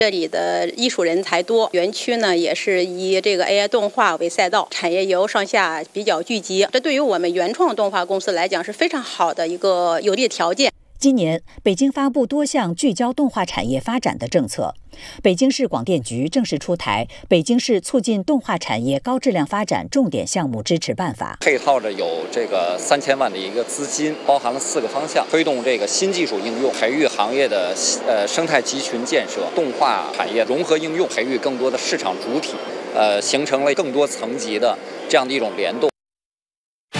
这里的艺术人才多，园区呢也是以这个 AI 动画为赛道，产业由上下比较聚集，这对于我们原创动画公司来讲是非常好的一个有利条件。 今年，北京发布多项聚焦动画产业发展的政策。北京市广电局正式出台《北京市促进动画产业高质量发展重点项目支持办法》， 配套着有这个3000万的一个资金，包含了4个方向，推动这个新技术应用，培育行业的生态集群建设，动画产业融合应用，培育更多的市场主体，形成了更多层级的这样的一种联动。